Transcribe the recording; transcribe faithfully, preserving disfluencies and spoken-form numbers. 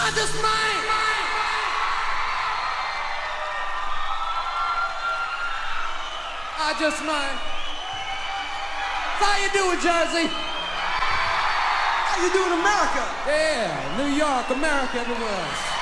I just might. I just might. How you doing, Jersey? How you doing, America? Yeah, New York, America, everywhere else.